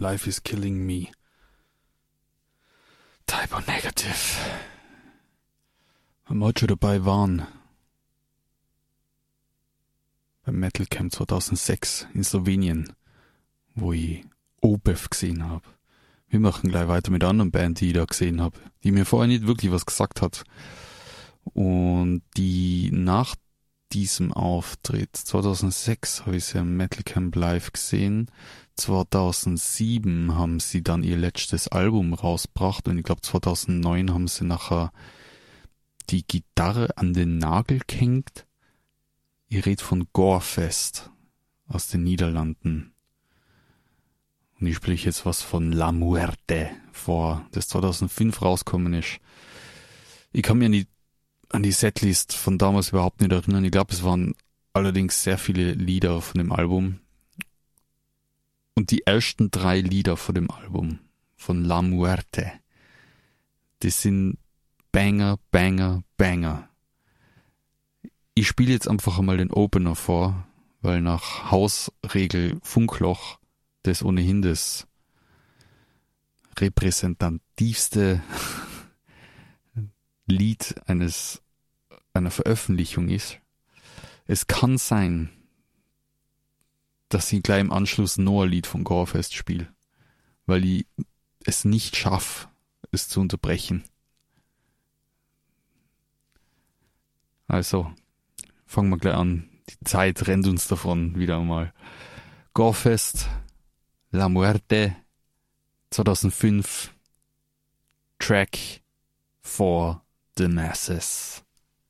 Life is Killing Me. Type O Negative. Wenn wir heute schon dabei waren, beim Metal Camp 2006 in Slowenien, wo ich OBEF gesehen habe. Wir machen gleich weiter mit einer anderen Band, die ich da gesehen habe, die mir vorher nicht wirklich was gesagt hat. Und die nach diesem Auftritt, 2006 habe ich sie am Metal Camp live gesehen, 2007 haben sie dann ihr letztes Album rausgebracht und ich glaube 2009 haben sie nachher die Gitarre an den Nagel gehängt. Ich rede von Gorefest aus den Niederlanden. Und ich spreche jetzt was von La Muerte vor, das 2005 rausgekommen ist. Ich kann mich an die Setlist von damals überhaupt nicht erinnern. Ich glaube, es waren allerdings sehr viele Lieder von dem Album. Und die ersten 3 Lieder von dem Album, von La Muerte, das sind Banger, Banger, Banger. Ich spiele jetzt einfach einmal den Opener vor, weil nach Hausregel Funkloch das ohnehin das repräsentativste Lied einer Veröffentlichung ist. Es kann sein, dass ich gleich im Anschluss noch ein Lied von Gorefest spiele, weil ich es nicht schaffe, es zu unterbrechen. Also, fangen wir gleich an. Die Zeit rennt uns davon wieder einmal. Gorefest, La Muerte, 2005, Track for the Masses.